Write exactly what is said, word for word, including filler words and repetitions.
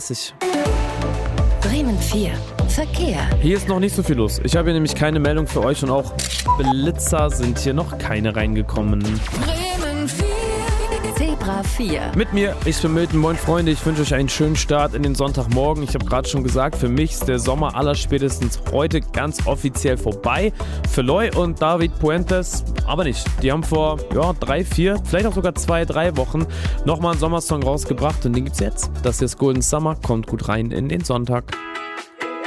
dreißig. Bremen vier. Verkehr. Hier ist noch nicht so viel los. Ich habe hier nämlich keine Meldung für euch und auch Blitzer sind hier noch keine reingekommen. Bremen vier. Zebra vier. Mit mir, ich bin Milton, moin Freunde, ich wünsche euch einen schönen Start in den Sonntagmorgen. Ich habe gerade schon gesagt, für mich ist der Sommer allerspätestens heute ganz offiziell vorbei. Für Loy und David Puentes aber nicht. Die haben vor ja, drei, vier, vielleicht auch sogar zwei, drei Wochen nochmal einen Sommersong rausgebracht und den gibt's jetzt. Das hier ist Golden Summer, kommt gut rein in den Sonntag.